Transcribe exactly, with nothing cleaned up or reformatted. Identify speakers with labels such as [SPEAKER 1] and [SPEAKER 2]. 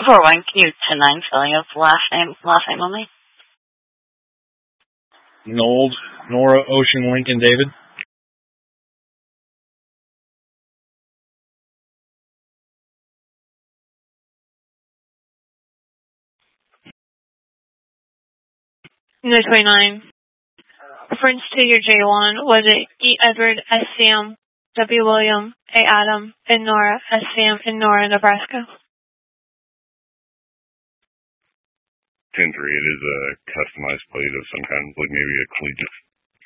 [SPEAKER 1] four one, can you ten nine spelling of last name, last name only?
[SPEAKER 2] Nold, Nora, Ocean, Lincoln, David.
[SPEAKER 3] No twenty-nine. Reference to your J one, was it E. Edward, S. Sam, W. William, A. Adam, and Nora, S. Sam, and Nora, Nebraska?
[SPEAKER 4] ten three, it is a customized plate of some kind, like maybe a collegiate